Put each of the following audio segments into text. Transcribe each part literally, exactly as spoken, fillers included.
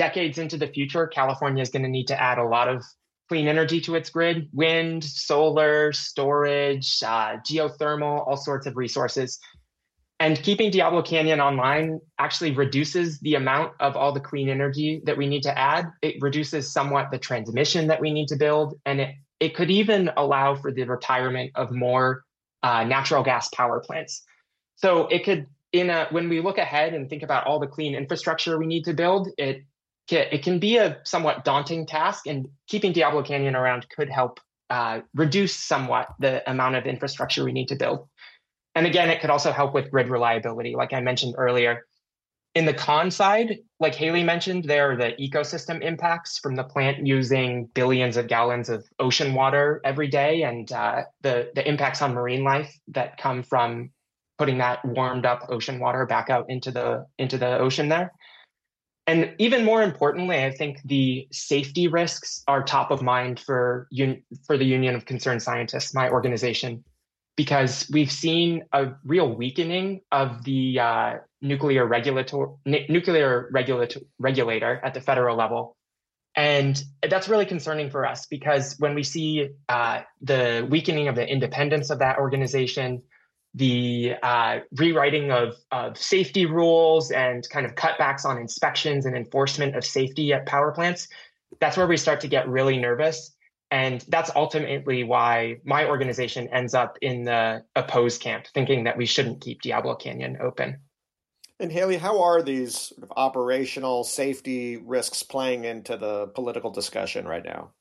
decades into the future, California is going to need to add a lot of clean energy to its grid: wind, solar, storage, uh, geothermal, all sorts of resources. And keeping Diablo Canyon online actually reduces the amount of all the clean energy that we need to add. It reduces somewhat the transmission that we need to build. And it, it could even allow for the retirement of more uh, natural gas power plants. So it could, in a, when we look ahead and think about all the clean infrastructure we need to build, it, it can be a somewhat daunting task, and keeping Diablo Canyon around could help uh, reduce somewhat the amount of infrastructure we need to build. And again, it could also help with grid reliability, like I mentioned earlier. In the con side, like Haley mentioned, there are the ecosystem impacts from the plant using billions of gallons of ocean water every day, and uh, the, the impacts on marine life that come from putting that warmed up ocean water back out into the, into the ocean there. And even more importantly, I think the safety risks are top of mind for, un- for the Union of Concerned Scientists, my organization, because we've seen a real weakening of the uh, nuclear regulator, n- nuclear regulator, regulator at the federal level. And that's really concerning for us, because when we see uh, the weakening of the independence of that organization, the uh, rewriting of, of safety rules and kind of cutbacks on inspections and enforcement of safety at power plants, that's where we start to get really nervous. And that's ultimately why my organization ends up in the opposed camp, thinking that we shouldn't keep Diablo Canyon open. And Haley, how are these sort of operational safety risks playing into the political discussion right now?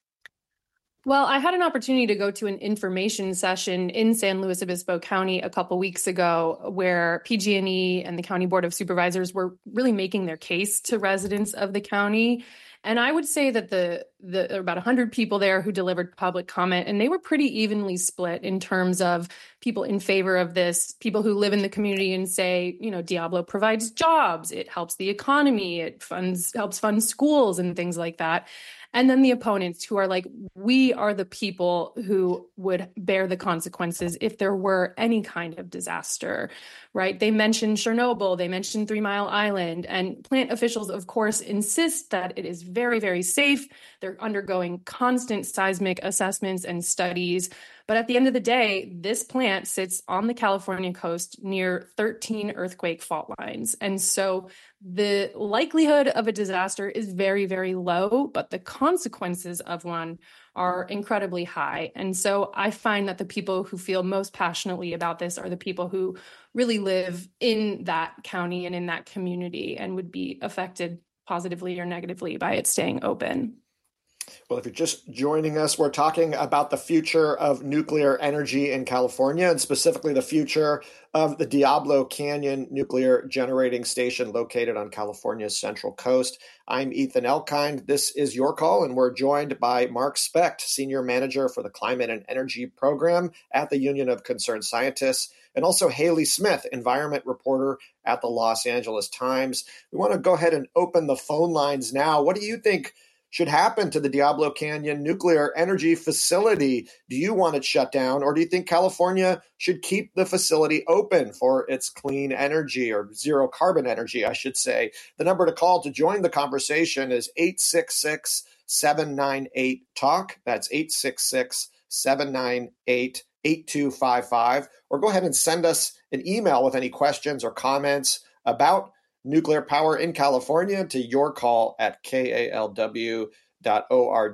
Well, I had an opportunity to go to an information session in San Luis Obispo County a couple weeks ago, where P G and E and the County Board of Supervisors were really making their case to residents of the county. And I would say that the, the there were about one hundred people there who delivered public comment, and they were pretty evenly split in terms of people in favor of this, people who live in the community and say, you know, Diablo provides jobs, it helps the economy, it funds helps fund schools and things like that. And then the opponents who are like, we are the people who would bear the consequences if there were any kind of disaster, right? They mentioned Chernobyl, they mentioned Three Mile Island, and plant officials, of course, insist that it is very, very safe. They're undergoing constant seismic assessments and studies. But at the end of the day, this plant sits on the California coast near thirteen earthquake fault lines. And so the likelihood of a disaster is very, very low, but the consequences of one are incredibly high. And so I find that the people who feel most passionately about this are the people who really live in that county and in that community and would be affected positively or negatively by it staying open. Well, if you're just joining us, we're talking about the future of nuclear energy in California, and specifically the future of the Diablo Canyon nuclear generating station located on California's central coast. I'm Ethan Elkind. This is Your Call, and we're joined by Mark Specht, Senior Manager for the Climate and Energy Program at the Union of Concerned Scientists, and also Haley Smith, Environment Reporter at the Los Angeles Times. We want to go ahead and open the phone lines now. What do you think should happen to the Diablo Canyon nuclear energy facility? Do you want it shut down, or do you think California should keep the facility open for its clean energy, or zero carbon energy, I should say? The number to call to join the conversation is eight six six, seven nine eight, talk. That's eight six six, seven nine eight, eight two five five. Or go ahead and send us an email with any questions or comments about nuclear power in California to your call at K A L W dot org.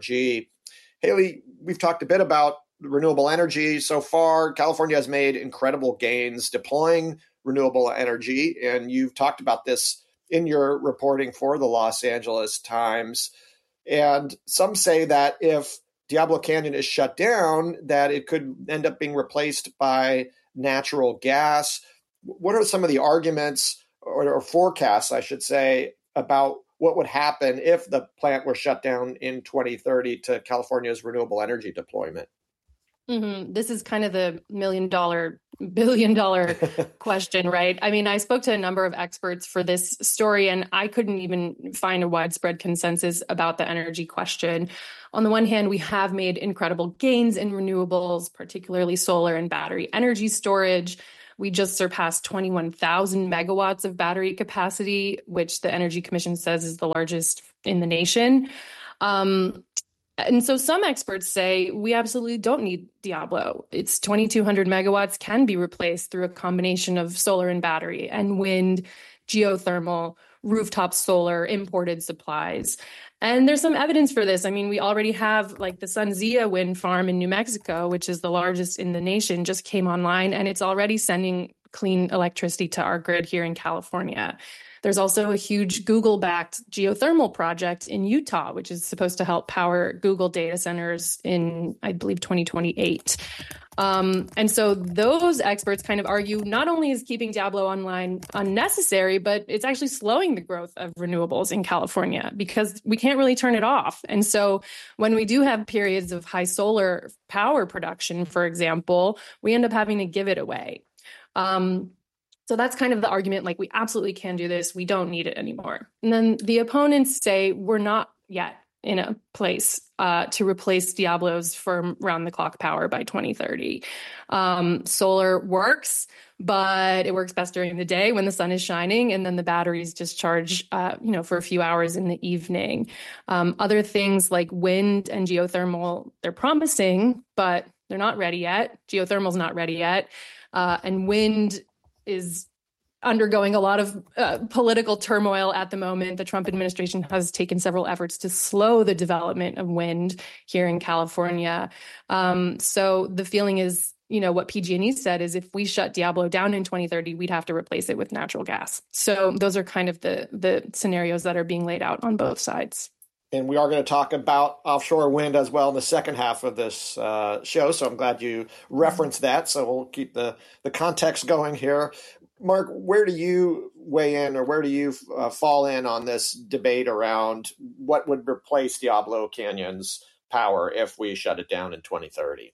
Haley, we've talked a bit about renewable energy so far. California has made incredible gains deploying renewable energy, and you've talked about this in your reporting for the Los Angeles Times. And some say that if Diablo Canyon is shut down, that it could end up being replaced by natural gas. What are some of the arguments or, or forecasts, I should say, about what would happen if the plant were shut down in twenty thirty to California's renewable energy deployment? Mm-hmm. This is kind of the million dollar, billion dollar question, right? I mean, I spoke to a number of experts for this story, and I couldn't even find a widespread consensus about the energy question. On the one hand, we have made incredible gains in renewables, particularly solar and battery energy storage. We just surpassed twenty-one thousand megawatts of battery capacity, which the Energy Commission says is the largest in the nation. Um, and so some experts say we absolutely don't need Diablo. Its twenty-two hundred megawatts can be replaced through a combination of solar and battery and wind, geothermal, rooftop solar, imported supplies. And there's some evidence for this. I mean, we already have like the SunZia wind farm in New Mexico, which is the largest in the nation, just came online, and it's already sending clean electricity to our grid here in California. There's also a huge Google-backed geothermal project in Utah, which is supposed to help power Google data centers in, I believe, twenty twenty-eight. Um, and so those experts kind of argue not only is keeping Diablo online unnecessary, but it's actually slowing the growth of renewables in California because we can't really turn it off. And so when we do have periods of high solar power production, for example, we end up having to give it away. Um, So that's kind of the argument, like, we absolutely can do this. We don't need it anymore. And then the opponents say we're not yet in a place uh, to replace Diablo's firm round-the-clock power by twenty thirty. Um, solar works, but it works best during the day when the sun is shining, and then the batteries just charge, uh, you know, for a few hours in the evening. Um, other things like wind and geothermal, they're promising, but they're not ready yet. Geothermal's not ready yet. Uh, and wind is undergoing a lot of uh, political turmoil at the moment. The Trump administration has taken several efforts to slow the development of wind here in California. Um, so the feeling is, you know, what P G and E said is if we shut Diablo down in twenty thirty, we'd have to replace it with natural gas. So those are kind of the the scenarios that are being laid out on both sides. And we are going to talk about offshore wind as well in the second half of this uh, show. So I'm glad you referenced that. So we'll keep the, the context going here. Mark, where do you weigh in, or where do you uh, fall in on this debate around what would replace Diablo Canyon's power if we shut it down in twenty thirty?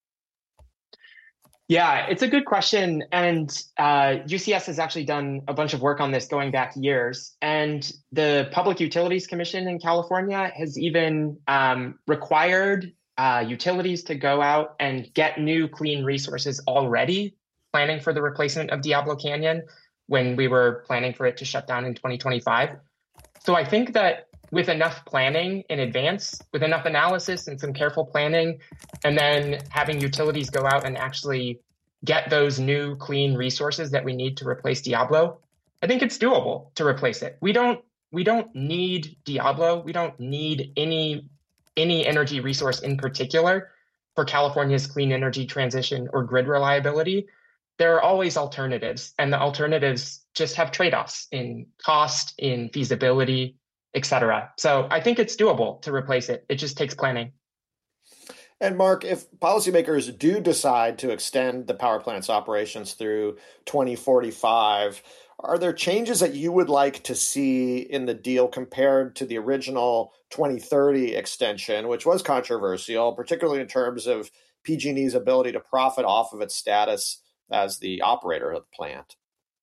Yeah, it's a good question. And uh, U C S has actually done a bunch of work on this going back years. And the Public Utilities Commission in California has even um, required uh, utilities to go out and get new clean resources already, planning for the replacement of Diablo Canyon when we were planning for it to shut down in twenty twenty-five. So I think that with enough planning in advance, with enough analysis and some careful planning, and then having utilities go out and actually get those new clean resources that we need to replace Diablo, I think it's doable to replace it. We don't we don't need Diablo. We don't need any any energy resource in particular for California's clean energy transition or grid reliability. There are always alternatives, and the alternatives just have trade-offs in cost, in feasibility, et cetera. So I think it's doable to replace it. It just takes planning. And Mark, if policymakers do decide to extend the power plant's operations through twenty forty-five, are there changes that you would like to see in the deal compared to the original twenty thirty extension, which was controversial, particularly in terms of P G and E's ability to profit off of its status as the operator of the plant?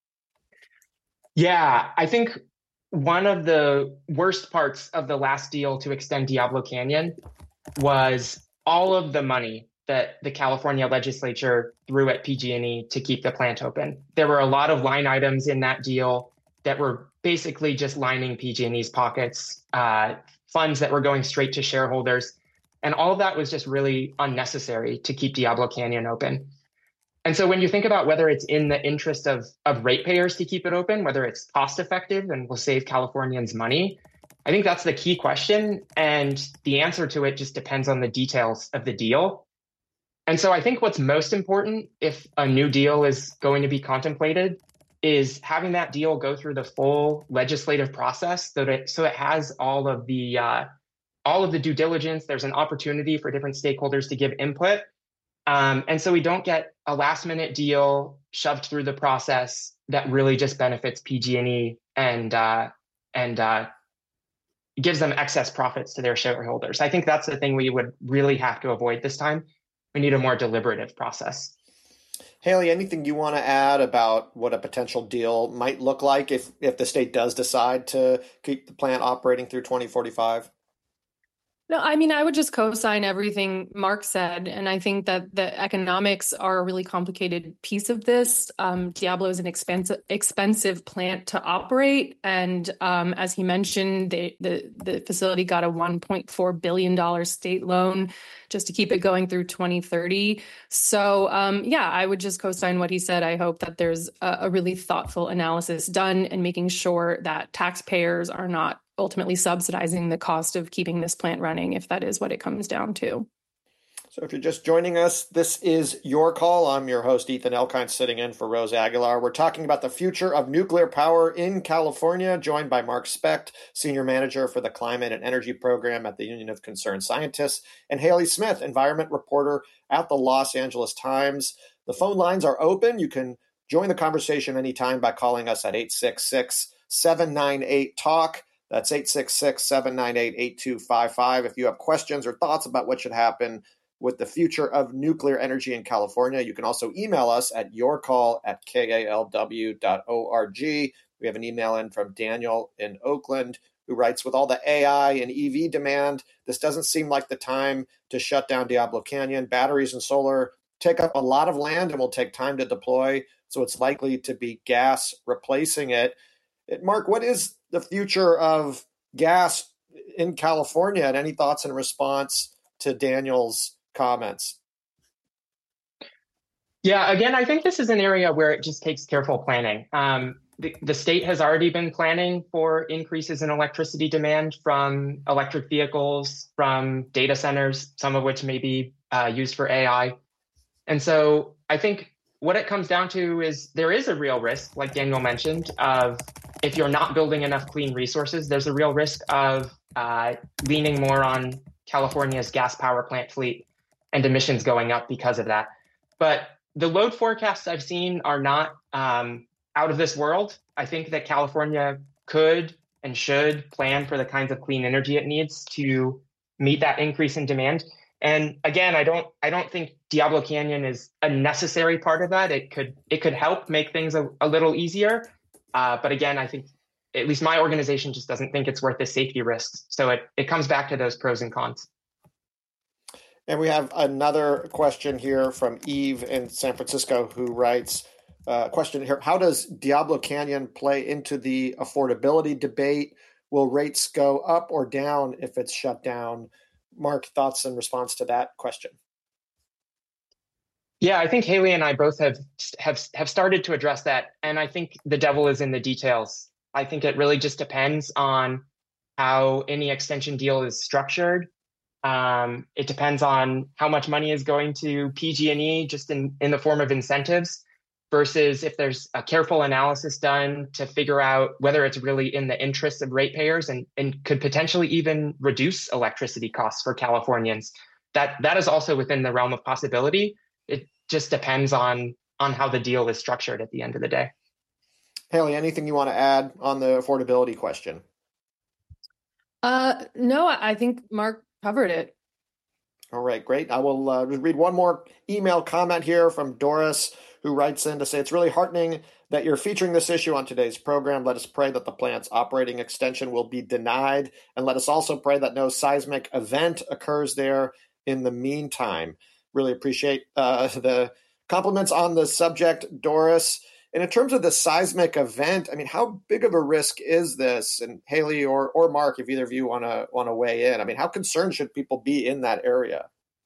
Yeah, I think one of the worst parts of the last deal to extend Diablo Canyon was all of the money that the California legislature threw at P G and E to keep the plant open. There were a lot of line items in that deal that were basically just lining P G and E's pockets, uh, funds that were going straight to shareholders. And all of that was just really unnecessary to keep Diablo Canyon open. And so when you think about whether it's in the interest of, of ratepayers to keep it open, whether it's cost effective and will save Californians money, I think that's the key question. And the answer to it just depends on the details of the deal. And so I think what's most important if a new deal is going to be contemplated is having that deal go through the full legislative process so that so it has all of the uh, all of the due diligence. There's an opportunity for different stakeholders to give input. Um, and so we don't get a last minute deal shoved through the process that really just benefits P G and E and uh, and uh, gives them excess profits to their shareholders. I think that's the thing we would really have to avoid this time. We need a more deliberative process. Haley, anything you want to add about what a potential deal might look like if, if the state does decide to keep the plant operating through twenty forty-five? No, I mean, I would just co-sign everything Mark said. And I think that the economics are a really complicated piece of this. Um, Diablo is an expensive, expensive plant to operate. And um, as he mentioned, they, the, the facility got a one point four billion dollars state loan just to keep it going through twenty thirty. So um, yeah, I would just co-sign what he said. I hope that there's a, a really thoughtful analysis done and making sure that taxpayers are not ultimately subsidizing the cost of keeping this plant running, if that is what it comes down to. So if you're just joining us, this is Your Call. I'm your host, Ethan Elkind, sitting in for Rose Aguilar. We're talking about the future of nuclear power in California, joined by Mark Specht, Senior Manager for the Climate and Energy Program at the Union of Concerned Scientists, and Haley Smith, Environment Reporter at the Los Angeles Times. The phone lines are open. You can join the conversation anytime by calling us at eight six six, seven nine eight, talk. That's eight six six, seven nine eight, eight two five five. If you have questions or thoughts about what should happen with the future of nuclear energy in California, you can also email us at yourcall at k a l w dot org. We have an email in from Daniel in Oakland who writes, with all the A I and E V demand, this doesn't seem like the time to shut down Diablo Canyon. Batteries and solar take up a lot of land and will take time to deploy, so it's likely to be gas replacing it. Mark, what is the future of gas in California, and any thoughts in response to Daniel's comments? Yeah, again, I think this is an area where it just takes careful planning. Um, the, the state has already been planning for increases in electricity demand from electric vehicles, from data centers, some of which may be uh, used for A I. And so I think what it comes down to is there is a real risk, like Daniel mentioned, of if you're not building enough clean resources, there's a real risk of uh, leaning more on California's gas power plant fleet and emissions going up because of that. But the load forecasts I've seen are not um, out of this world. I think that California could and should plan for the kinds of clean energy it needs to meet that increase in demand. And again, I don't I don't think Diablo Canyon is a necessary part of that. It could it could help make things a, a little easier. Uh, but again, I think at least my organization just doesn't think it's worth the safety risks. So it, it comes back to those pros and cons. And we have another question here from Eve in San Francisco who writes, uh, question here, how does Diablo Canyon play into the affordability debate? Will rates go up or down if it's shut down? Mark, thoughts in response to that question? Yeah, I think Haley and I both have have have started to address that, and I think the devil is in the details. I think it really just depends on how any extension deal is structured. Um, it depends on how much money is going to P G and E just in, in the form of incentives versus if there's a careful analysis done to figure out whether it's really in the interests of ratepayers and, and could potentially even reduce electricity costs for Californians. That that is also within the realm of possibility. It just depends on on how the deal is structured at the end of the day. Haley, anything you want to add on the affordability question? Uh, no, I think Mark covered it. All right, great. I will uh, read one more email comment here from Doris, who writes in to say, it's really heartening that you're featuring this issue on today's program. Let us pray that the plant's operating extension will be denied, and let us also pray that no seismic event occurs there in the meantime. Really appreciate uh, the compliments on the subject, Doris. And in terms of the seismic event, I mean, how big of a risk is this? And Haley or or Mark, if either of you want to want to weigh in, I mean, how concerned should people be in that area?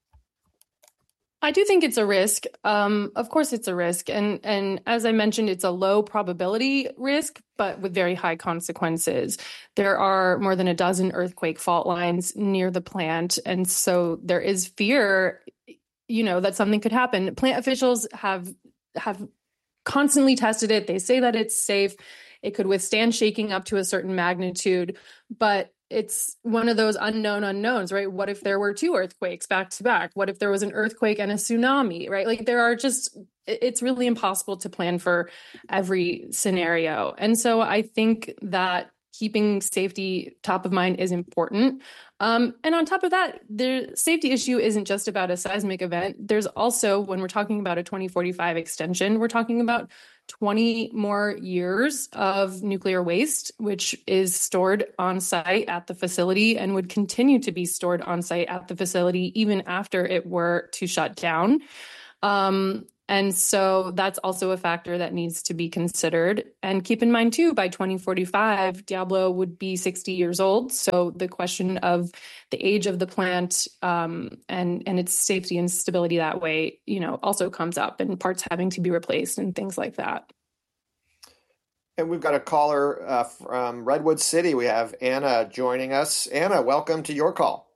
I do think it's a risk. Um, of course, it's a risk. And, and as I mentioned, it's a low probability risk, but with very high consequences. There are more than a dozen earthquake fault lines near the plant. And so there is fear, you know, that something could happen. Plant officials have have constantly tested it. They say that it's safe. It could withstand shaking up to a certain magnitude, but it's one of those unknown unknowns, right? What if there were two earthquakes back to back? What if there was an earthquake and a tsunami, right? Like there are just, it's really impossible to plan for every scenario. And so I think that keeping safety top of mind is important. Um, and on top of that, the safety issue isn't just about a seismic event. There's also, when we're talking about a twenty forty-five extension, we're talking about twenty more years of nuclear waste, which is stored on site at the facility and would continue to be stored on site at the facility even after it were to shut down. Um, and so that's also a factor that needs to be considered. And keep in mind, too, by twenty forty-five, Diablo would be sixty years old. So the question of the age of the plant um, and, and its safety and stability that way, you know, also comes up, and parts having to be replaced and things like that. And we've got a caller uh, from Redwood City. We have Anna joining us. Anna, welcome to Your Call.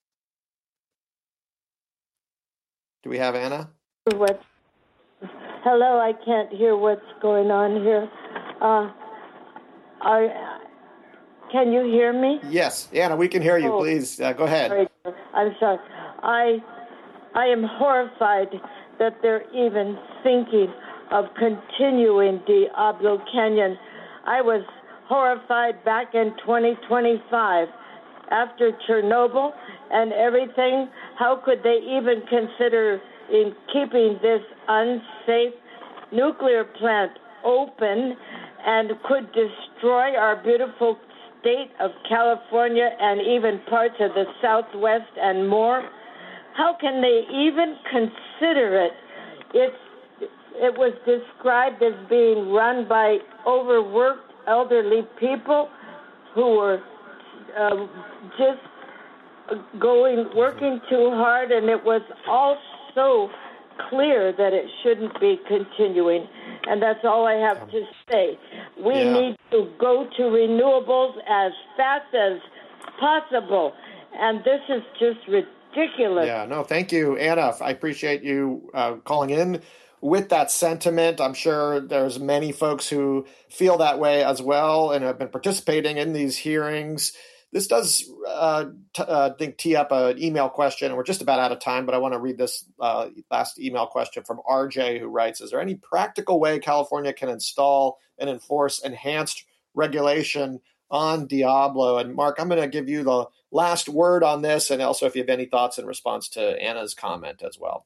Do we have Anna? What? Hello, I can't hear what's going on here. Uh, are, can you hear me? Yes, Anna, we can hear you. Oh, please uh, go ahead. Sorry. I'm sorry. I I am horrified that they're even thinking of continuing Diablo Canyon. I was horrified back in twenty twenty-five after Chernobyl and everything. How could they even consider in keeping this unsafe nuclear plant open and could destroy our beautiful state of California and even parts of the Southwest and more? How can they even consider it? It's, it was described as being run by overworked elderly people who were uh, just going, working too hard, and it was all so clear that it shouldn't be continuing. And that's all I have to say. We yeah. need to go to renewables as fast as possible. And this is just ridiculous. Yeah, no, thank you, Anna. I appreciate you uh, calling in with that sentiment. I'm sure there's many folks who feel that way as well and have been participating in these hearings. This does, uh, t- uh, I think, tee up an email question, and we're just about out of time, but I want to read this uh, last email question from R J, who writes, is there any practical way California can install and enforce enhanced regulation on Diablo? And Mark, I'm going to give you the last word on this, and also if you have any thoughts in response to Anna's comment as well.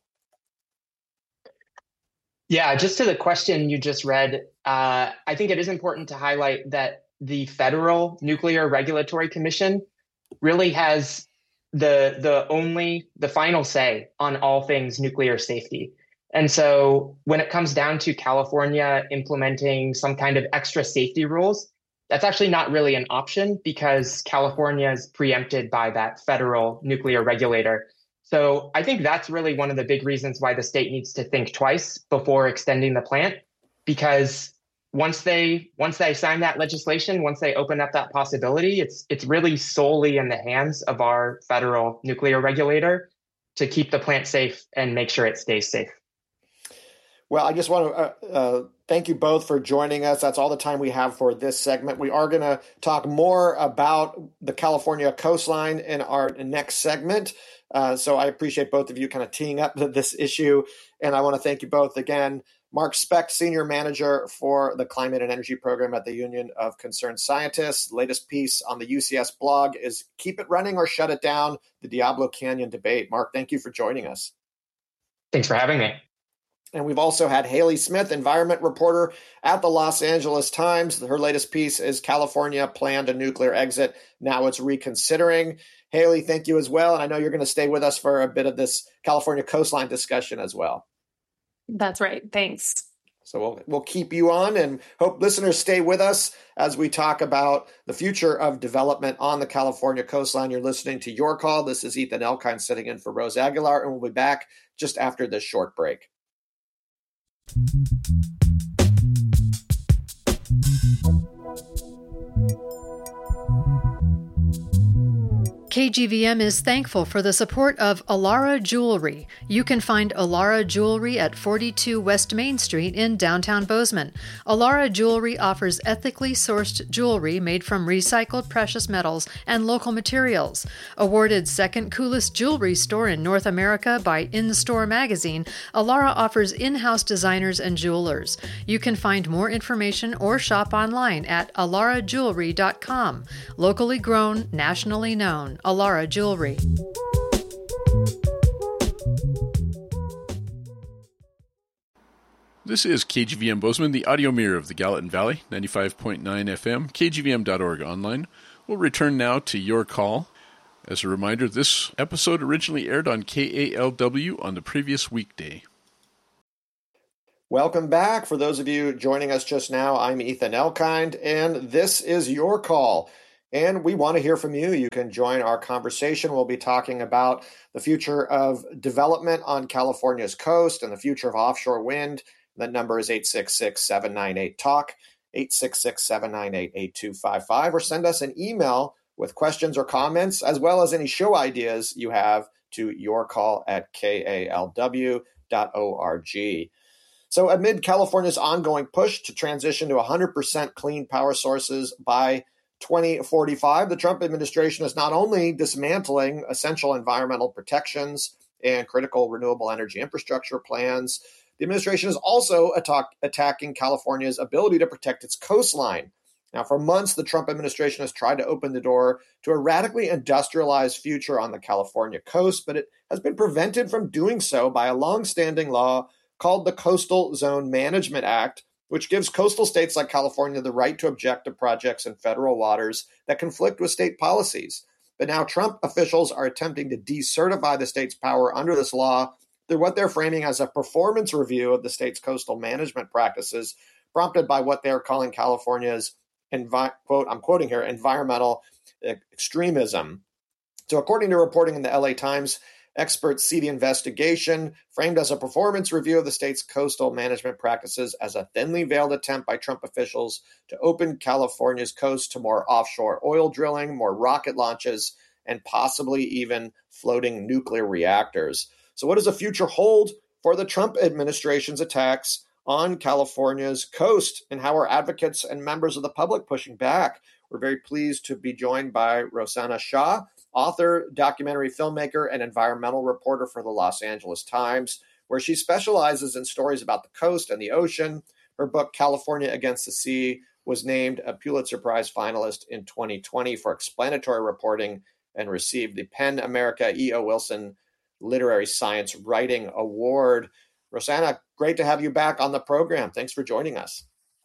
Yeah, just to the question you just read, uh, I think it is important to highlight that the Federal Nuclear Regulatory Commission really has the the only, the final say on all things nuclear safety. And so when it comes down to California implementing some kind of extra safety rules, that's actually not really an option because California is preempted by that federal nuclear regulator. So I think that's really one of the big reasons why the state needs to think twice before extending the plant, because once they once they sign that legislation, once they open up that possibility, it's it's really solely in the hands of our federal nuclear regulator to keep the plant safe and make sure it stays safe. Well, I just want to uh, uh, thank you both for joining us. That's all the time we have for this segment. We are going to talk more about the California coastline in our next segment. Uh, so I appreciate both of you kind of teeing up this issue. And I want to thank you both again. Mark Specht, Senior Manager for the Climate and Energy Program at the Union of Concerned Scientists. The latest piece on the U C S blog is Keep It Running or Shut It Down, the Diablo Canyon Debate. Mark, thank you for joining us. Thanks for having me. And we've also had Haley Smith, environment reporter at the Los Angeles Times. Her latest piece is California Planned a Nuclear Exit. Now it's reconsidering. Haley, thank you as well. And I know you're going to stay with us for a bit of this California coastline discussion as well. That's right. Thanks. So we'll we'll keep you on and hope listeners stay with us as we talk about the future of development on the California coastline. You're listening to Your Call. This is Ethan Elkind sitting in for Rose Aguilar, and we'll be back just after this short break. K G V M is thankful for the support of Alara Jewelry. You can find Alara Jewelry at forty-two West Main Street in downtown Bozeman. Alara Jewelry offers ethically sourced jewelry made from recycled precious metals and local materials. Awarded second coolest jewelry store in North America by In Store magazine, Alara offers in-house designers and jewelers. You can find more information or shop online at alara jewelry dot com. Locally grown, nationally known. Alara Jewelry. This is K G V M Bozeman, the audio mirror of the Gallatin Valley, ninety-five point nine F M, K G V M dot org online. We'll return now to your call. As a reminder, this episode originally aired on K A L W on the previous weekday. Welcome back. For those of you joining us just now, I'm Ethan Elkind, and this is your call. And we want to hear from you. You can join our conversation. We'll be talking about the future of development on California's coast and the future of offshore wind. That number is eight six six, seven nine eight, talk, eight six six, seven nine eight, eight two five five, or send us an email with questions or comments, as well as any show ideas you have, to yourcall at K A L W dot org. So amid California's ongoing push to transition to one hundred percent clean power sources by twenty forty-five, the Trump administration is not only dismantling essential environmental protections and critical renewable energy infrastructure plans, the administration is also attack, attacking California's ability to protect its coastline. Now, for months, the Trump administration has tried to open the door to a radically industrialized future on the California coast, but it has been prevented from doing so by a longstanding law called the Coastal Zone Management Act, which gives coastal states like California the right to object to projects in federal waters that conflict with state policies. But now Trump officials are attempting to decertify the state's power under this law through what they're framing as a performance review of the state's coastal management practices, prompted by what they're calling California's, envi- quote, I'm quoting here, environmental extremism. So according to reporting in the L A Times, experts see the investigation, framed as a performance review of the state's coastal management practices, as a thinly veiled attempt by Trump officials to open California's coast to more offshore oil drilling, more rocket launches, and possibly even floating nuclear reactors. So what does the future hold for the Trump administration's attacks on California's coast, and how are advocates and members of the public pushing back? We're very pleased to be joined by Rosanna Shah, author, documentary filmmaker, and environmental reporter for the Los Angeles Times, where she specializes in stories about the coast and the ocean. Her book, California Against the Sea, was named a Pulitzer Prize finalist in twenty twenty for explanatory reporting and received the PEN America E O. Wilson Literary Science Writing Award. Rosanna, great to have you back on the program. Thanks for joining us.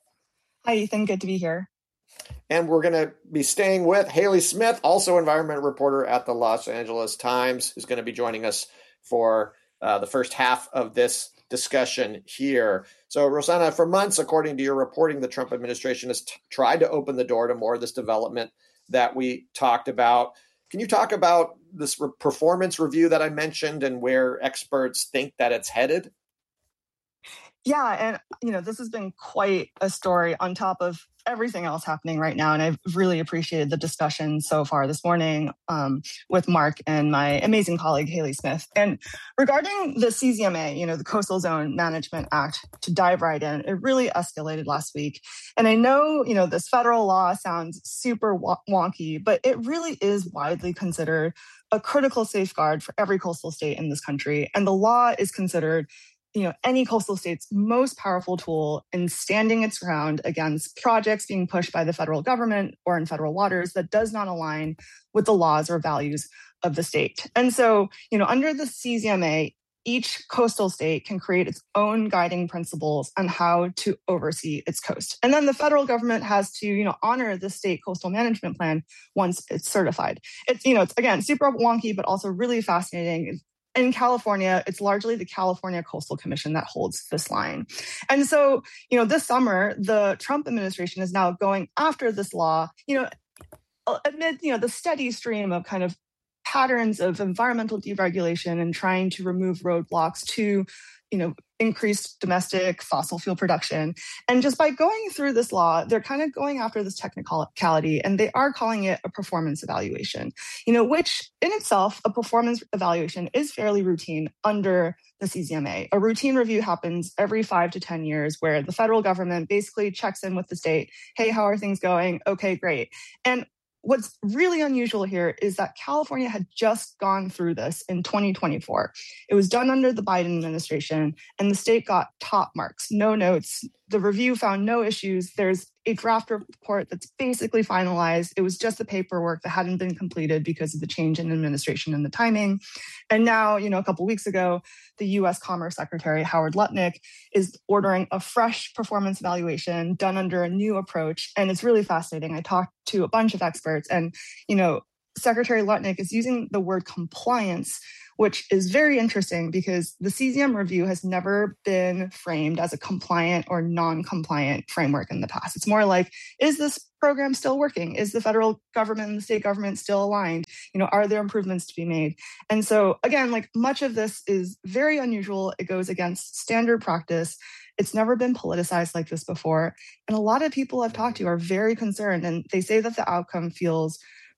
Hi, Ethan. Good to be here. And we're going to be staying with Haley Smith, also environment reporter at the Los Angeles Times, who's going to be joining us for uh, the first half of this discussion here. So, Rosanna, for months, according to your reporting, the Trump administration has t- tried to open the door to more of this development that we talked about. Can you talk about this re- performance review that I mentioned and where experts think that it's headed? Yeah, and you know, this has been quite a story on top of everything else happening right now, and I've really appreciated the discussion so far this morning um, with Mark and my amazing colleague Haley Smith. And regarding the C Z M A, you know, the Coastal Zone Management Act, to dive right in, it really escalated last week. And I know, you know, this federal law sounds super wonky, but it really is widely considered a critical safeguard for every coastal state in this country. And the law is considered, you know, any coastal state's most powerful tool in standing its ground against projects being pushed by the federal government or in federal waters that does not align with the laws or values of the state. And so, you know, under the C Z M A, each coastal state can create its own guiding principles on how to oversee its coast. And then the federal government has to, you know, honor the state coastal management plan once it's certified. It's, you know, it's again, super wonky, but also really fascinating. In California, it's largely the California Coastal Commission that holds this line. And so, you know, this summer, the Trump administration is now going after this law, you know, amid, you know, the steady stream of kind of patterns of environmental deregulation and trying to remove roadblocks to, you know, increased domestic fossil fuel production. And just by going through this law, they're kind of going after this technicality, and they are calling it a performance evaluation, you know, which in itself, a performance evaluation is fairly routine under the C Z M A. A routine review happens every five to ten years where the federal government basically checks in with the state. Hey, how are things going? Okay, great. And what's really unusual here is that California had just gone through this in twenty twenty-four. It was done under the Biden administration, and the state got top marks, no notes. The review found no issues. There's a draft report that's basically finalized. It was just the paperwork that hadn't been completed because of the change in administration and the timing. And now, you know, a couple of weeks ago, the U S Commerce Secretary, Howard Lutnick, is ordering a fresh performance evaluation done under a new approach. And it's really fascinating. I talked to a bunch of experts, and, you know, Secretary Lutnick is using the word compliance, which is very interesting because the C Z M review has never been framed as a compliant or non-compliant framework in the past. It's more like, is this program still working? Is the federal government and the state government still aligned? You know, are there improvements to be made? And so again, like much of this is very unusual. It goes against standard practice. It's never been politicized like this before. And a lot of people I've talked to are very concerned, and they say that the outcome feels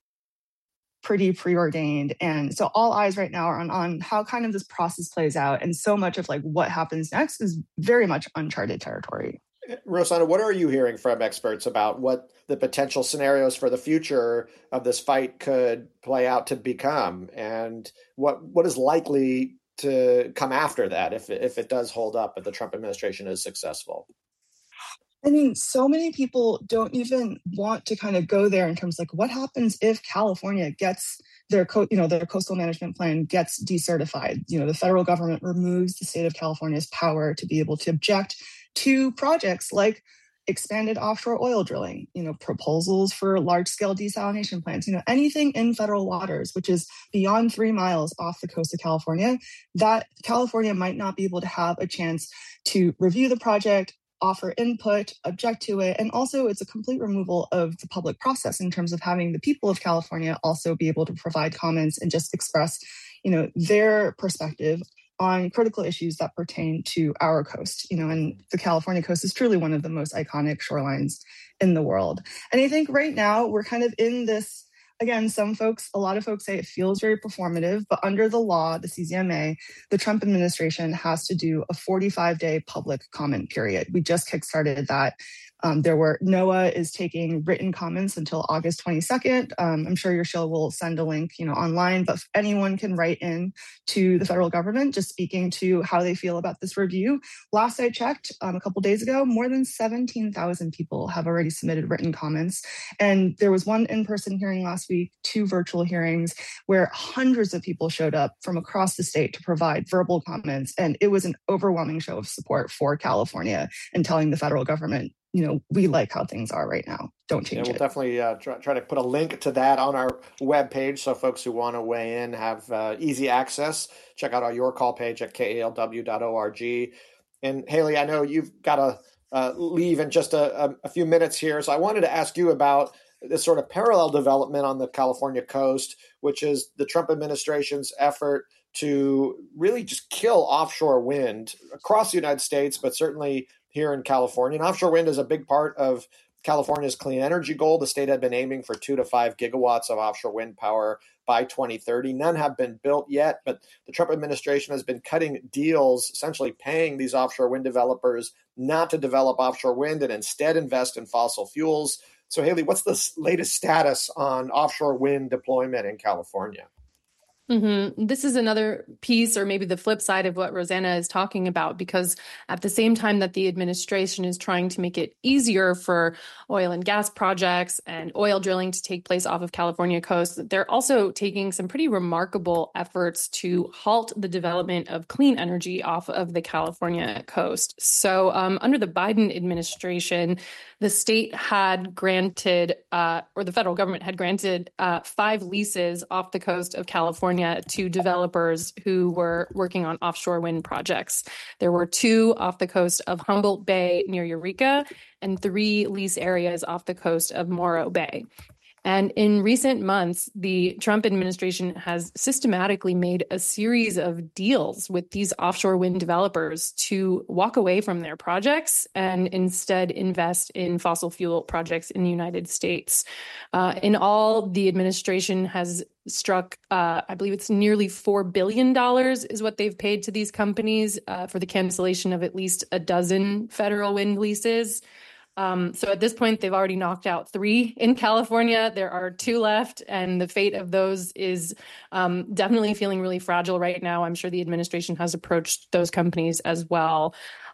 pretty preordained. And so all eyes right now are on, on how kind of this process plays out. And so much of like what happens next is very much uncharted territory. Rosanna, what are you hearing from experts about what the potential scenarios for the future of this fight could play out to become? And what what is likely to come after that if, if it does hold up, if the Trump administration is successful? I mean, so many people don't even want to kind of go there in terms of like what happens if California gets their, co- you know, their coastal management plan gets decertified. You know, the federal government removes the state of California's power to be able to object to projects like expanded offshore oil drilling, you know, proposals for large-scale desalination plants, you know, anything in federal waters, which is beyond three miles off the coast of California, that California might not be able to have a chance to review the project, offer input, object to it. And also it's a complete removal of the public process in terms of having the people of California also be able to provide comments and just express, you know, their perspective on critical issues that pertain to our coast, you know, and the California coast is truly one of the most iconic shorelines in the world. And I think right now we're kind of in this, again, some folks, a lot of folks say it feels very performative, but under the law, the C Z M A, the Trump administration has to do a forty-five day public comment period. We just kickstarted that. Um, there were, NOAA is taking written comments until August twenty-second. Um, I'm sure your show will send a link, you know, online, but anyone can write in to the federal government just speaking to how they feel about this review. Last I checked, um, a couple days ago, more than seventeen thousand people have already submitted written comments. And there was one in-person hearing last week, two virtual hearings, where hundreds of people showed up from across the state to provide verbal comments. And it was an overwhelming show of support for California and telling the federal government, you know, we like how things are right now. Don't change yeah, we'll it. definitely uh, try, try to put a link to that on our webpage so folks who want to weigh in have uh, easy access. Check out our Your Call page at K A L W dot org. And Haley, I know you've got to uh, leave in just a, a, a few minutes here. So I wanted to ask you about this sort of parallel development on the California coast, which is the Trump administration's effort to really just kill offshore wind across the United States, but certainly here in California. And offshore wind is a big part of California's clean energy goal. The state had been aiming for two to five gigawatts of offshore wind power by twenty thirty. None have been built yet, but the Trump administration has been cutting deals, essentially paying these offshore wind developers not to develop offshore wind and instead invest in fossil fuels. So, Haley, what's the latest status on offshore wind deployment in California? Mm-hmm. This is another piece, or maybe the flip side of what Rosanna is talking about, because at the same time that the administration is trying to make it easier for oil and gas projects and oil drilling to take place off of California coast, they're also taking some pretty remarkable efforts to halt the development of clean energy off of the California coast. So um, under the Biden administration, the state had granted, uh, or the federal government had granted uh, five leases off the coast of California to developers who were working on offshore wind projects. There were two off the coast of Humboldt Bay near Eureka and three lease areas off the coast of Morro Bay. And in recent months, the Trump administration has systematically made a series of deals with these offshore wind developers to walk away from their projects and instead invest in fossil fuel projects in the United States. Uh, in all, the administration has struck, uh, I believe it's nearly four billion dollars is what they've paid to these companies uh, for the cancellation of at least a dozen federal wind leases. Um, so at this point, they've already knocked out three in California. There are two left, and the fate of those is um, definitely feeling really fragile right now. I'm sure the administration has approached those companies as well.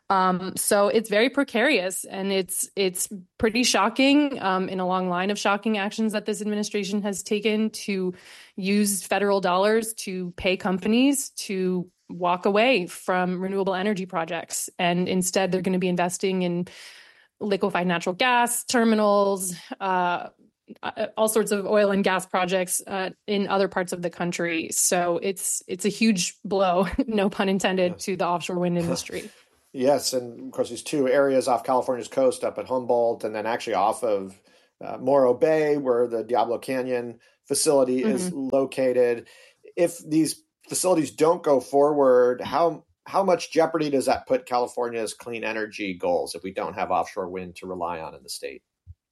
Um, so it's very precarious, and it's it's pretty shocking um, in a long line of shocking actions that this administration has taken to use federal dollars to pay companies to walk away from renewable energy projects. And instead, they're going to be investing in liquefied natural gas terminals, uh, all sorts of oil and gas projects uh, in other parts of the country. So it's it's a huge blow, no pun intended, yes. to the offshore wind industry. Yes, and of course, these two areas off California's coast, up at Humboldt, and then actually off of uh, Morro Bay, where the Diablo Canyon facility mm-hmm. is located. If these facilities don't go forward, how how much jeopardy does that put California's clean energy goals if we don't have offshore wind to rely on in the state?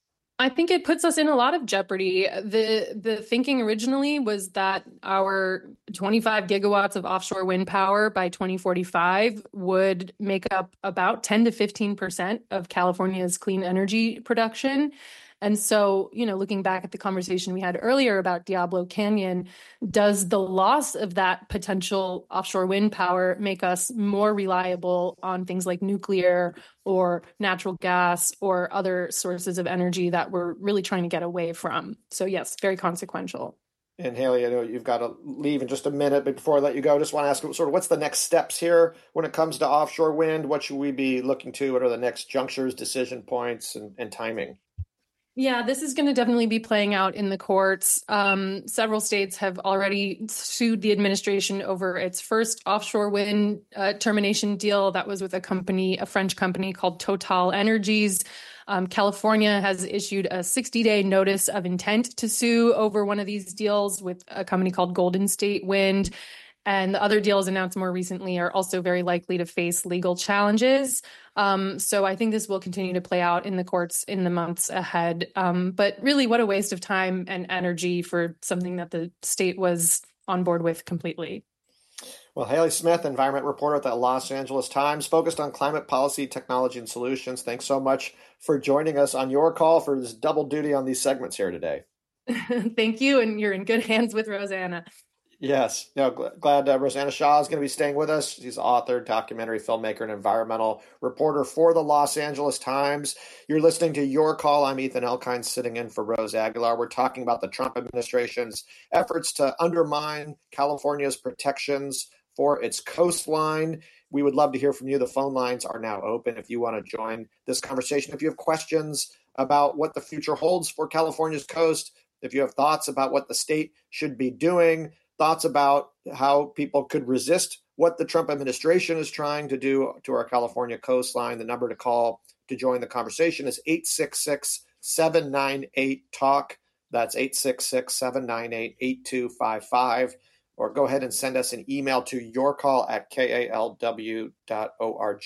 I think it puts us in a lot of jeopardy. The the thinking originally was that our twenty-five gigawatts of offshore wind power by twenty forty-five would make up about ten to fifteen percent of California's clean energy production. And so, you know, looking back at the conversation we had earlier about Diablo Canyon, does the loss of that potential offshore wind power make us more reliable on things like nuclear or natural gas or other sources of energy that we're really trying to get away from? So yes, very consequential. And Haley, I know you've got to leave in just a minute, but before I let you go, I just want to ask sort of what's the next steps here when it comes to offshore wind? What should we be looking to? What are the next junctures, decision points, and, and timing? Yeah, this is going to definitely be playing out in the courts. Um, several states have already sued the administration over its first offshore wind uh, termination deal. That was with a company, a French company called Total Energies. Um, California has issued a sixty-day notice of intent to sue over one of these deals with a company called Golden State Wind. And the other deals announced more recently are also very likely to face legal challenges. Um, so I think this will continue to play out in the courts in the months ahead. Um, but really, what a waste of time and energy for something that the state was on board with completely. Well, Haley Smith, environment reporter at the Los Angeles Times, focused on climate policy, technology, and solutions. Thanks so much for joining us on your call for this double duty on these segments here today. Thank you. And you're in good hands with Rosanna. Yes. No, glad uh, Rosanna Shaw is going to be staying with us. She's author, documentary filmmaker, and environmental reporter for the Los Angeles Times. You're listening to Your Call. I'm Ethan Elkind, sitting in for Rose Aguilar. We're talking about the Trump administration's efforts to undermine California's protections for its coastline. We would love to hear from you. The phone lines are now open if you want to join this conversation. If you have questions about what the future holds for California's coast, if you have thoughts about what the state should be doing, thoughts about how people could resist what the Trump administration is trying to do to our California coastline, the number to call to join the conversation is eight six six, seven nine eight, TALK. That's eight six six, seven nine eight, eight two five five. Or go ahead and send us an email to yourcall at K A L W dot org.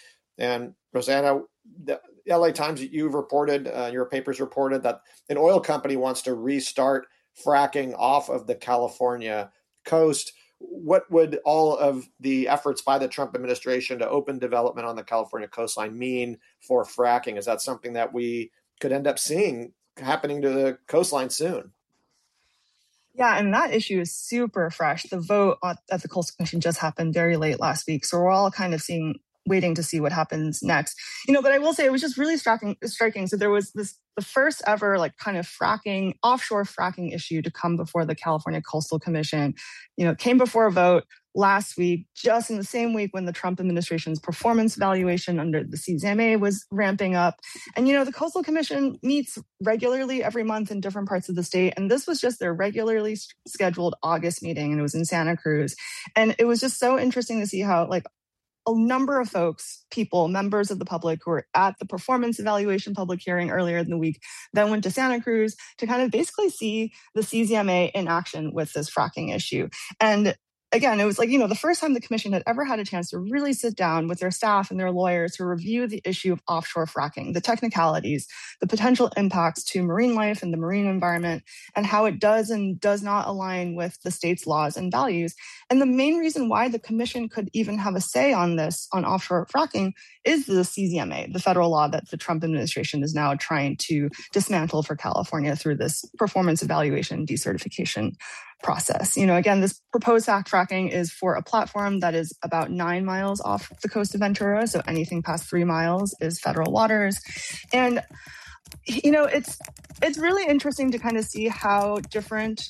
And Rosanna, the L A Times, you've reported, uh, your papers reported that an oil company wants to restart fracking off of the California coast. What would all of the efforts by the Trump administration to open development on the California coastline mean for fracking? Is that something that we could end up seeing happening to the coastline soon? Yeah, and that issue is super fresh. The vote at the Coastal Commission just happened very late last week. So we're all kind of seeing, waiting to see what happens next. You know, but I will say it was just really striking. striking. So there was this, the first ever like kind of fracking, offshore fracking issue to come before the California Coastal Commission. You know, came before a vote last week, just in the same week when the Trump administration's performance evaluation under the C Z M A was ramping up. And, you know, the Coastal Commission meets regularly every month in different parts of the state. And this was just their regularly scheduled August meeting, and it was in Santa Cruz. And it was just so interesting to see how, like, a number of folks, people, members of the public who were at the performance evaluation public hearing earlier in the week, then went to Santa Cruz to kind of basically see the C Z M A in action with this fracking issue. And again, it was like, you know, the first time the commission had ever had a chance to really sit down with their staff and their lawyers to review the issue of offshore fracking, the technicalities, the potential impacts to marine life and the marine environment, and how it does and does not align with the state's laws and values. And the main reason why the commission could even have a say on this, on offshore fracking, is the C Z M A, the federal law that the Trump administration is now trying to dismantle for California through this performance evaluation decertification process. You know, again, this proposed fast fracking is for a platform that is about nine miles off the coast of Ventura. So anything past three miles is federal waters. And, you know, it's it's really interesting to kind of see how different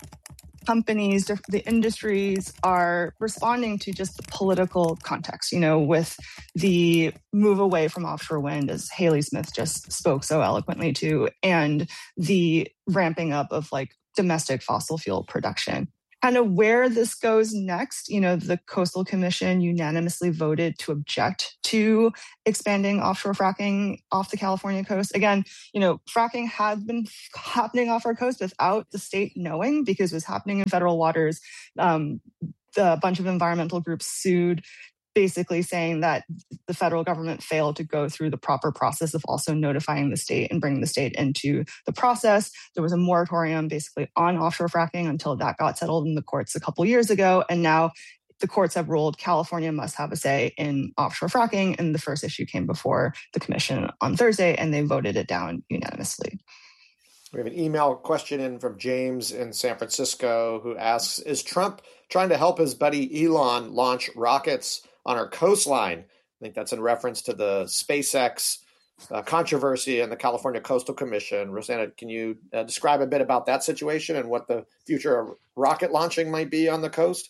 companies, the industries are responding to just the political context, you know, with the move away from offshore wind, as Haley Smith just spoke so eloquently to, and the ramping up of like domestic fossil fuel production. Kind of where this goes next, you know, the Coastal Commission unanimously voted to object to expanding offshore fracking off the California coast. Again, you know, fracking had been happening off our coast without the state knowing because it was happening in federal waters. Um, a bunch of environmental groups sued, basically saying that the federal government failed to go through the proper process of also notifying the state and bringing the state into the process. There was a moratorium basically on offshore fracking until that got settled in the courts a couple years ago. And now the courts have ruled California must have a say in offshore fracking. And the first issue came before the commission on Thursday, and they voted it down unanimously. We have an email question in from James in San Francisco who asks, is Trump trying to help his buddy Elon launch rockets on our coastline? I think that's in reference to the SpaceX uh, controversy and the California Coastal Commission. Rosanna, can you uh, describe a bit about that situation and what the future of rocket launching might be on the coast?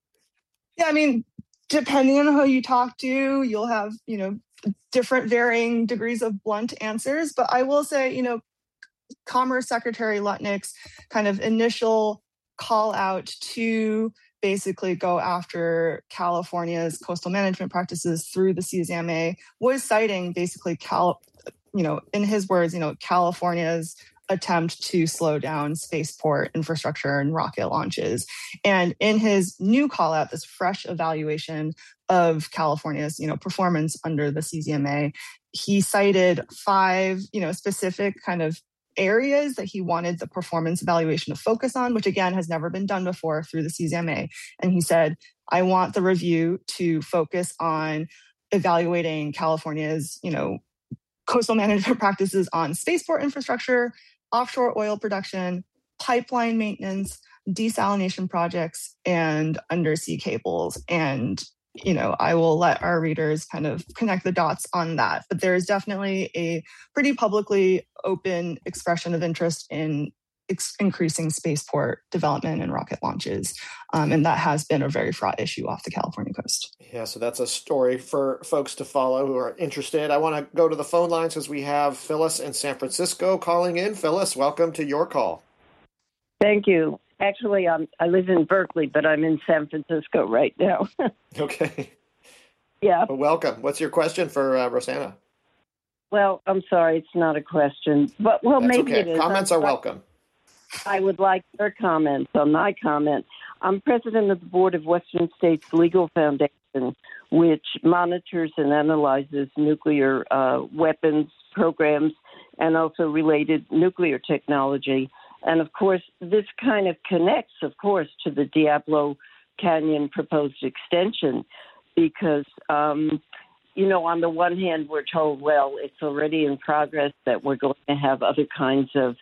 Yeah, I mean, depending on who you talk to, you'll have, you know, different varying degrees of blunt answers. But I will say, you know, Commerce Secretary Lutnick's kind of initial call out to basically go after California's coastal management practices through the C Z M A was citing basically Cal, you know, in his words, you know, California's attempt to slow down spaceport infrastructure and rocket launches. And in his new call out, this fresh evaluation of California's, you know, performance under the C Z M A, he cited five, you know, specific kind of areas that he wanted the performance evaluation to focus on, which again has never been done before through the C Z M A. And he said, I want the review to focus on evaluating California's, you know, coastal management practices on spaceport infrastructure, offshore oil production, pipeline maintenance, desalination projects, and undersea cables. And you know, I will let our readers kind of connect the dots on that. But there is definitely a pretty publicly open expression of interest in ex- increasing spaceport development and rocket launches. Um, and that has been a very fraught issue off the California coast. Yeah, so that's a story for folks to follow who are interested. I want to go to the phone lines because we have Phyllis in San Francisco calling in. Phyllis, welcome to Your Call. Thank you. Actually, um, I live in Berkeley, but I'm in San Francisco right now. Okay. Yeah. Well, welcome. What's your question for uh, Rosanna? Well, I'm sorry, it's not a question, but well, That's maybe okay. it is. Comments I'm, are welcome. I would like your comments on my comment. I'm president of the board of Western States Legal Foundation, which monitors and analyzes nuclear uh, weapons programs and also related nuclear technology. And, of course, this kind of connects, of course, to the Diablo Canyon proposed extension because, um, you know, on the one hand, we're told, well, it's already in progress that we're going to have other kinds of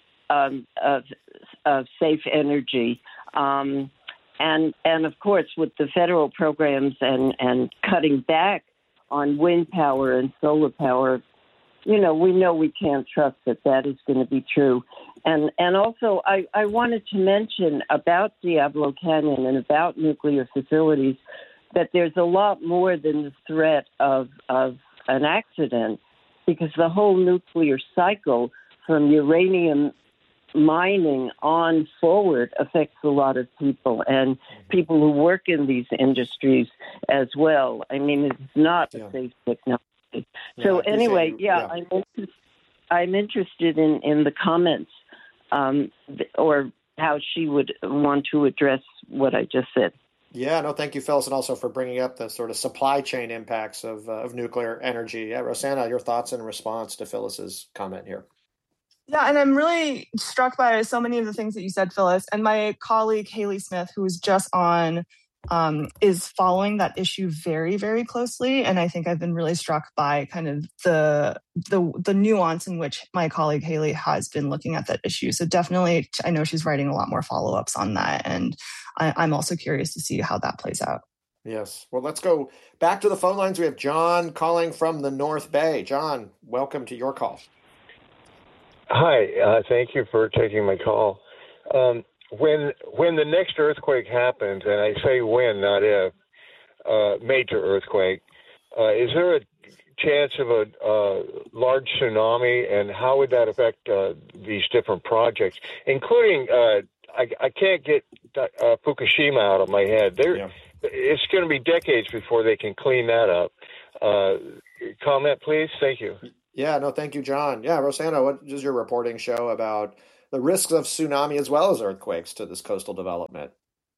um, of, of safe energy. Um, and, and, of course, with the federal programs and, and cutting back on wind power and solar power, you know, we know we can't trust that that is going to be true. And and also, I, I wanted to mention about Diablo Canyon and about nuclear facilities that there's a lot more than the threat of, of an accident, because the whole nuclear cycle from uranium mining on forward affects a lot of people and people who work in these industries as well. I mean, it's not yeah. a safe technology. So yeah, anyway, yeah, yeah. I'm, inter- I'm interested in, in the comments um, or how she would want to address what I just said. Yeah, no, thank you, Phyllis, and also for bringing up the sort of supply chain impacts of, uh, of nuclear energy. Yeah, Rosanna, your thoughts in response to Phyllis's comment here. Yeah, and I'm really struck by so many of the things that you said, Phyllis, and my colleague, Haley Smith, who was just on um, is following that issue very, very closely. And I think I've been really struck by kind of the the the nuance in which my colleague Haley has been looking at that issue. So definitely, I know she's writing a lot more follow-ups on that. And I, I'm also curious to see how that plays out. Yes. Well, let's go back to the phone lines. We have John calling from the North Bay. John, welcome to your call. Hi. Uh, thank you for taking my call. Um, when when the next earthquake happens, and I say when, not if, uh, major earthquake, uh, is there a chance of a uh, large tsunami, and how would that affect uh, these different projects, including, uh, I, I can't get uh, Fukushima out of my head. There, yeah. It's going to be decades before they can clean that up. Uh, comment, please. Thank you. Yeah, no, thank you, John. Yeah, Rosanna, what does your reporting show about the risks of tsunami as well as earthquakes to this coastal development?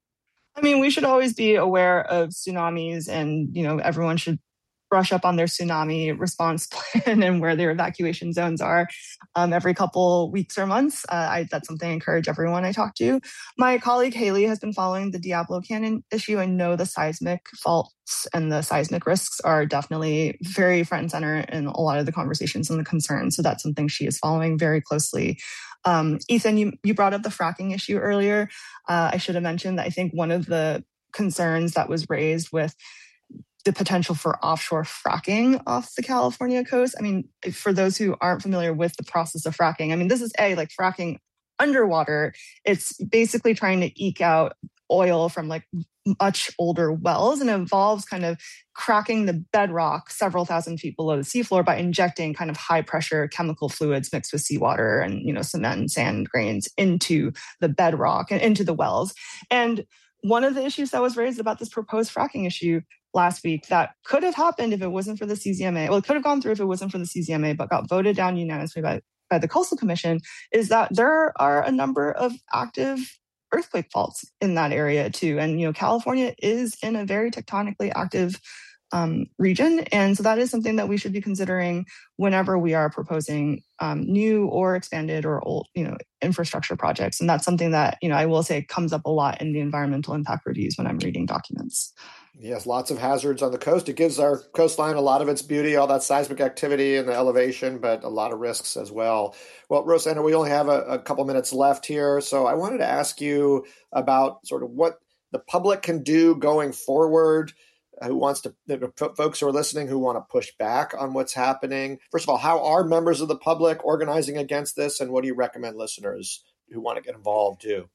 I mean, we should always be aware of tsunamis, and, you know, everyone should brush up on their tsunami response plan and where their evacuation zones are um, every couple weeks or months. Uh, I, that's something I encourage everyone I talk to. My colleague Haley has been following the Diablo Canyon issue. I know the seismic faults and the seismic risks are definitely very front and center in a lot of the conversations and the concerns. So that's something she is following very closely. Um, Ethan, you, you brought up the fracking issue earlier. Uh, I should have mentioned that I think one of the concerns that was raised with the potential for offshore fracking off the California coast. I mean, for those who aren't familiar with the process of fracking, I mean, this is a like fracking underwater. It's basically trying to eke out oil from like much older wells, and involves kind of cracking the bedrock several thousand feet below the seafloor by injecting kind of high pressure chemical fluids mixed with seawater and, you know, cement and sand grains into the bedrock and into the wells. And one of the issues that was raised about this proposed fracking issue last week that could have happened if it wasn't for the C Z M A, well, it could have gone through if it wasn't for the C Z M A, but got voted down unanimously by, by the Coastal Commission, is that there are a number of active earthquake faults in that area too. And, you know, California is in a very tectonically active um, region. And so that is something that we should be considering whenever we are proposing um, new or expanded or old, you know, infrastructure projects. And that's something that, you know, I will say comes up a lot in the environmental impact reviews when I'm reading documents. Yes, lots of hazards on the coast. It gives our coastline a lot of its beauty, all that seismic activity and the elevation, but a lot of risks as well. Well, Rosanna, we only have a, a couple minutes left here, so I wanted to ask you about sort of what the public can do going forward. Who wants to, the folks who are listening who want to push back on what's happening. First of all, how are members of the public organizing against this, and what do you recommend listeners who want to get involved do?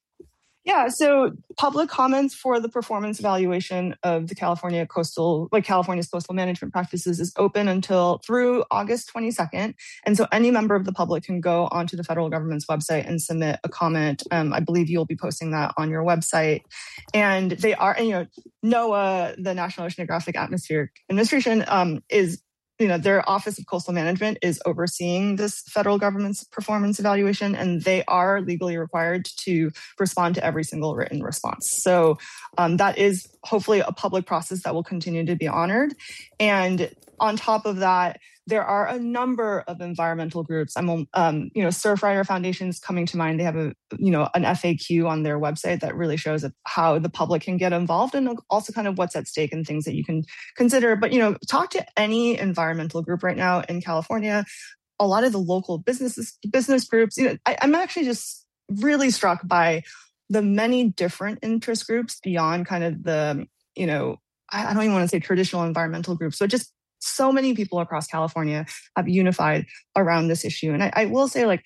Yeah, so public comments for the performance evaluation of the California coastal, like California's coastal management practices, is open until through August twenty-second. And so any member of the public can go onto the federal government's website and submit a comment. Um, I believe you'll be posting that on your website. And they are, and, you know, NOAA, the National Oceanographic Atmospheric Administration, um, is you know, their Office of Coastal Management is overseeing this federal government's performance evaluation, and they are legally required to respond to every single written response. So um, that is hopefully a public process that will continue to be honored. And on top of that, there are a number of environmental groups. I'm, um, you know, Surfrider Foundation's coming to mind. They have a, you know, an F A Q on their website that really shows how the public can get involved, and also kind of what's at stake and things that you can consider. But, you know, talk to any environmental group right now in California. A lot of the local businesses, business groups. You know, I, I'm actually just really struck by the many different interest groups beyond kind of the, you know, I, I don't even want to say traditional environmental groups, but just so many people across California have unified around this issue. And I, I will say, like,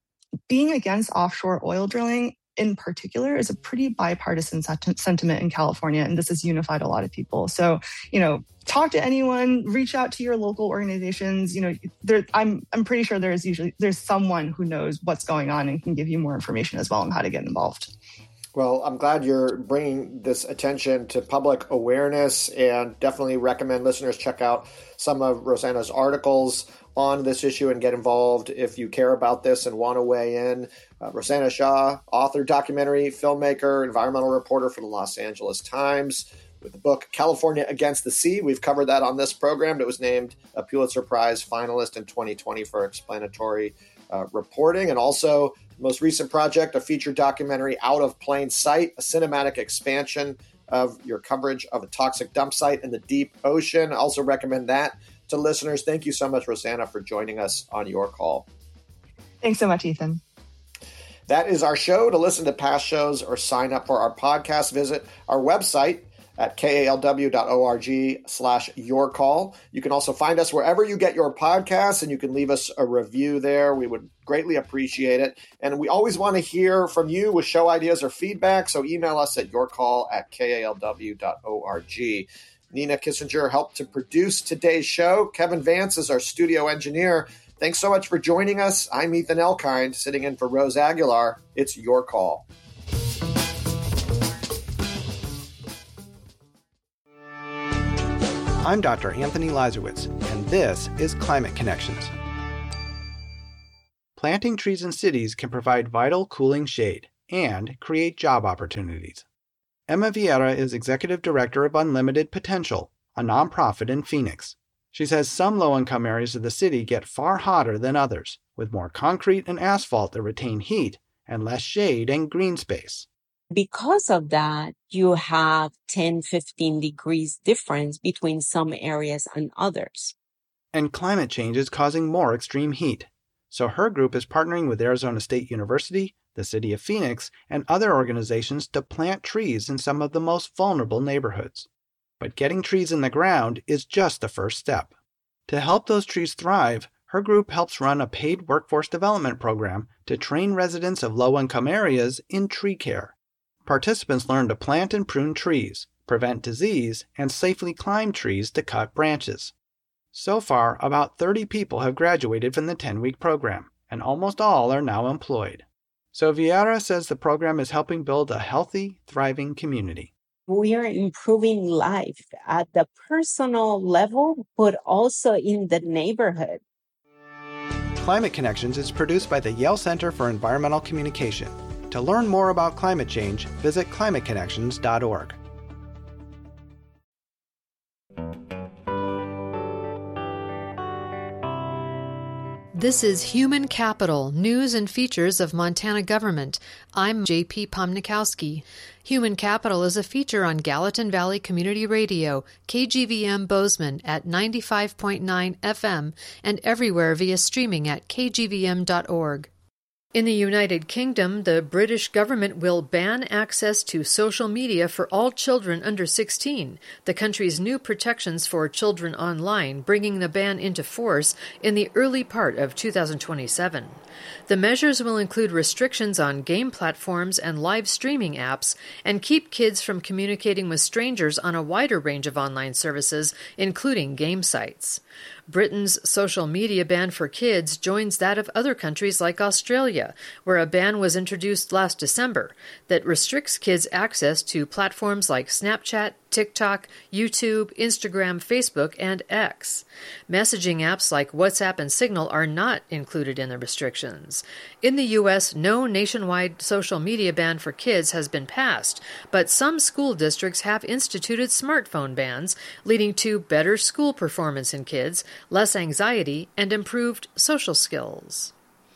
being against offshore oil drilling in particular is a pretty bipartisan sent- sentiment in California. And this has unified a lot of people. So, you know, talk to anyone, reach out to your local organizations. You know, there, I'm, I'm pretty sure there's usually, there's someone who knows what's going on and can give you more information as well on how to get involved. Well, I'm glad you're bringing this attention to public awareness, and definitely recommend listeners check out some of Rosanna's articles on this issue and get involved if you care about this and want to weigh in. Uh, Rosanna Shah, author, documentary, filmmaker, environmental reporter for the Los Angeles Times, with the book California Against the Sea. We've covered that on this program. It was named a Pulitzer Prize finalist in twenty twenty for explanatory uh, reporting. And also, most recent project, a feature documentary, Out of Plain Sight, a cinematic expansion of your coverage of a toxic dump site in the deep ocean. I also recommend that to listeners. Thank you so much, Rosanna, for joining us on Your Call. Thanks so much, Ethan. That is our show. To listen to past shows or sign up for our podcast, visit our website at kalw.org slash your call. You can also find us wherever you get your podcasts, and you can leave us a review there. We would greatly appreciate it. And we always want to hear from you with show ideas or feedback, so email us at yourcall at kalw.org. Nina Kissinger helped to produce today's show. Kevin Vance is our studio engineer. Thanks so much for joining us. I'm Ethan Elkind, sitting in for Rose Aguilar. It's Your Call. I'm Doctor Anthony Lazarowitz, and this is Climate Connections. Planting trees in cities can provide vital cooling shade and create job opportunities. Emma Vieira is Executive Director of Unlimited Potential, a nonprofit in Phoenix. She says some low-income areas of the city get far hotter than others, with more concrete and asphalt that retain heat and less shade and green space. Because of that, you have ten, fifteen degrees difference between some areas and others. And climate change is causing more extreme heat. So her group is partnering with Arizona State University, the City of Phoenix, and other organizations to plant trees in some of the most vulnerable neighborhoods. But getting trees in the ground is just the first step. To help those trees thrive, her group helps run a paid workforce development program to train residents of low-income areas in tree care. Participants learn to plant and prune trees, prevent disease, and safely climb trees to cut branches. So far, about thirty people have graduated from the ten-week program, and almost all are now employed. So Vieira says the program is helping build a healthy, thriving community. We are improving life at the personal level, but also in the neighborhood. Climate Connections is produced by the Yale Center for Environmental Communication. To learn more about climate change, visit climate connections dot org. This is Human Capital, News and Features of Montana Government. I'm J P Pomnikowski. Human Capital is a feature on Gallatin Valley Community Radio, K G V M Bozeman at ninety-five point nine F M, and everywhere via streaming at k g v m dot org. In the United Kingdom, the British government will ban access to social media for all children under sixteen, the country's new protections for children online, bringing the ban into force in the early part of two thousand twenty-seven. The measures will include restrictions on game platforms and live streaming apps and keep kids from communicating with strangers on a wider range of online services, including game sites. Britain's social media ban for kids joins that of other countries like Australia, where a ban was introduced last December that restricts kids' access to platforms like Snapchat, TikTok, YouTube, Instagram, Facebook, and X. Messaging apps like WhatsApp and Signal are not included in the restrictions. In the U S, no nationwide social media ban for kids has been passed, but some school districts have instituted smartphone bans, leading to better school performance in kids, less anxiety, and improved social skills.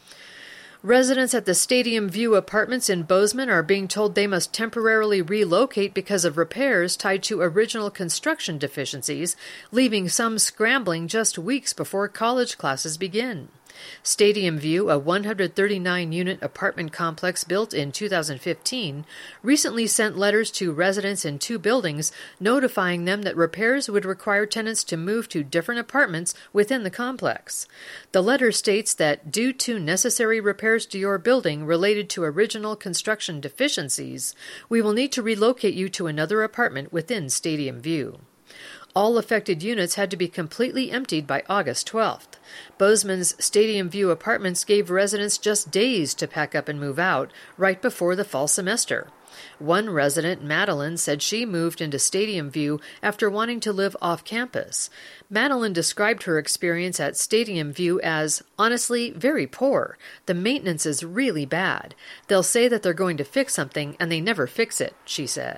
Residents at the Stadium View apartments in Bozeman are being told they must temporarily relocate because of repairs tied to original construction deficiencies, leaving some scrambling just weeks before college classes begin. Stadium View, a one hundred thirty-nine unit apartment complex built in two thousand fifteen, recently sent letters to residents in two buildings notifying them that repairs would require tenants to move to different apartments within the complex. The letter states that due to necessary repairs to your building related to original construction deficiencies, we will need to relocate you to another apartment within Stadium View. All affected units had to be completely emptied by August twelfth. Bozeman's Stadium View apartments gave residents just days to pack up and move out, right before the fall semester. One resident, Madeline, said she moved into Stadium View after wanting to live off campus. Madeline described her experience at Stadium View as, honestly, very poor. The maintenance is really bad. They'll say that they're going to fix something, and they never fix it, she said.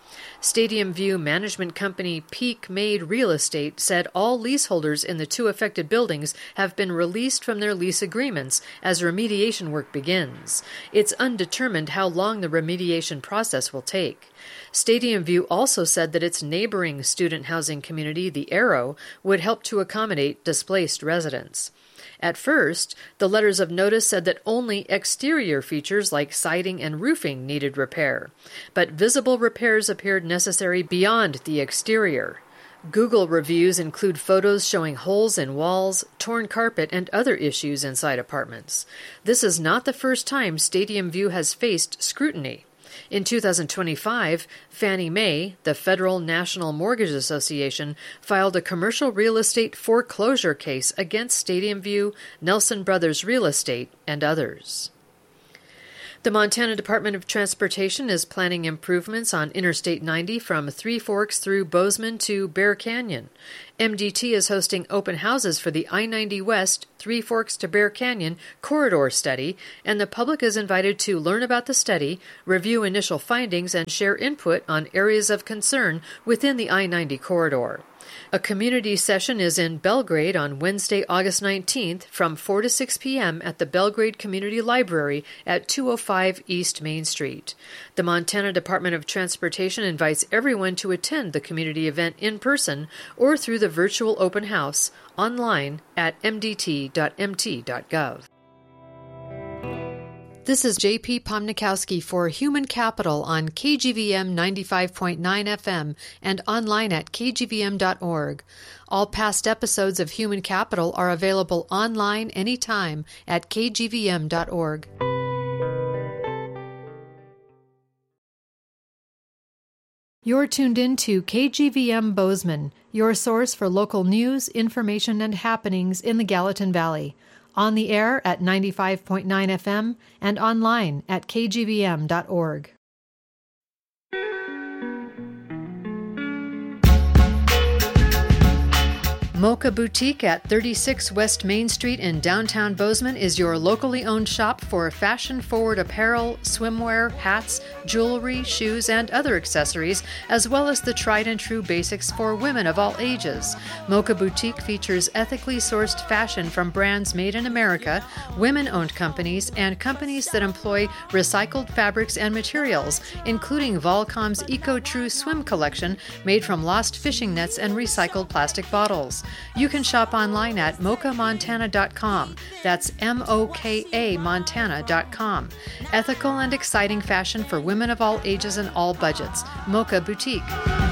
Stadium View management company Peak Made Real Estate said all leaseholders in the two affected buildings have been released from their lease agreements as remediation work begins. It's undetermined how long the remediation process will take. Stadium View also said that its neighboring student housing community, the Arrow, would help to accommodate displaced residents. At first, the letters of notice said that only exterior features like siding and roofing needed repair, but visible repairs appeared necessary beyond the exterior. Google reviews include photos showing holes in walls, torn carpet, and other issues inside apartments. This is not the first time Stadium View has faced scrutiny. In two thousand twenty-five, Fannie Mae, the Federal National Mortgage Association, filed a commercial real estate foreclosure case against Stadium View, Nelson Brothers Real Estate, and others. The Montana Department of Transportation is planning improvements on Interstate ninety from Three Forks through Bozeman to Bear Canyon. M D T is hosting open houses for the I ninety West, Three Forks to Bear Canyon corridor study, and the public is invited to learn about the study, review initial findings, and share input on areas of concern within the I ninety corridor. A community session is in Belgrade on Wednesday, August nineteenth from four to six p.m. at the Belgrade Community Library at two oh five East Main Street. The Montana Department of Transportation invites everyone to attend the community event in person or through the virtual open house online at m d t dot m t dot gov. This is J P Pomnikowski for Human Capital on K G V M ninety-five point nine F M and online at k g v m dot org. All past episodes of Human Capital are available online anytime at k g v m dot org. You're tuned in to K G V M Bozeman, your source for local news, information, and happenings in the Gallatin Valley. On the air at ninety-five point nine F M and online at k g v m dot org. Mocha Boutique at thirty-six West Main Street in downtown Bozeman is your locally owned shop for fashion-forward apparel, swimwear, hats, jewelry, shoes, and other accessories, as well as the tried-and-true basics for women of all ages. Mocha Boutique features ethically sourced fashion from brands made in America, women-owned companies, and companies that employ recycled fabrics and materials, including Volcom's Eco-True Swim collection made from lost fishing nets and recycled plastic bottles. You can shop online at mocha montana dot com. That's M O K A Montana dot com. Ethical and exciting fashion for women of all ages and all budgets. Mocha Boutique.